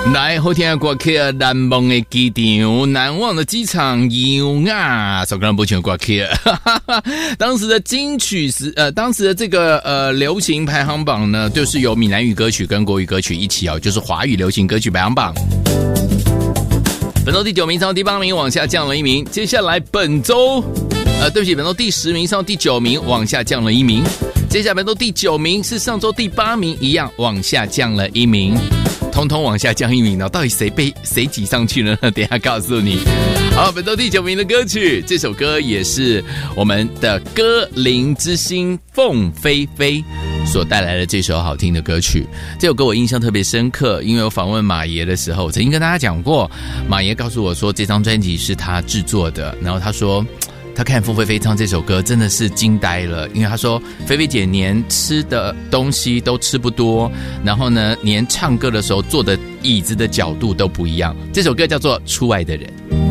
来，后天歌曲难忘的机场，难忘的机场有啊，首歌播唱歌曲。当时的金曲是当时的这个流行排行榜呢，就是有闽南语歌曲跟国语歌曲一起哦，就是华语流行歌曲排行榜。本周第9名上到第8名，往下降了1名。接下来本周对不起，本周第10名上到第9名，往下降了1名。接下来本周第9名是上周第8名一样，往下降了1名。通通往下降1名，到底谁挤上去了呢？等一下告诉你。好，本周第9名的歌曲，这首歌也是我们的歌林之星凤飞飞所带来的这首好听的歌曲。这首歌我印象特别深刻，因为我访问马爷的时候，曾经跟大家讲过，马爷告诉我说这张专辑是他制作的，然后他说他看凤飞飞唱这首歌真的是惊呆了，因为他说菲菲姐连吃的东西都吃不多，然后呢连唱歌的时候坐的椅子的角度都不一样。这首歌叫做《出爱的人》。